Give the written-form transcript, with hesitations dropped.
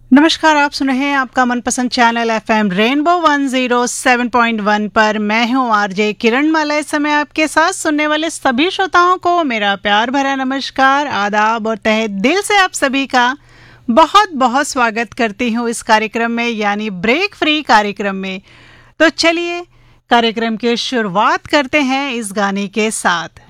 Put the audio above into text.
नमस्कार, आप सुन रहे हैं आपका मनपसंद चैनल एफएम रेनबो 107.1 पर। मैं हूं आरजे किरण माला। इस समय आपके साथ सुनने वाले सभी श्रोताओं को मेरा प्यार भरा नमस्कार, आदाब और तहे दिल से आप सभी का बहुत बहुत स्वागत करती हूं इस कार्यक्रम में, यानी ब्रेक फ्री कार्यक्रम में। तो चलिए कार्यक्रम की शुरुआत करते हैं इस गाने के साथ।